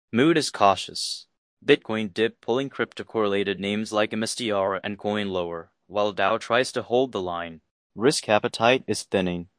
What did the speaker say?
Mood is cautious. Bitcoin dip pulling crypto-correlated names like MSTR and Coin lower, while Dow tries to hold the line. Risk appetite is thinning.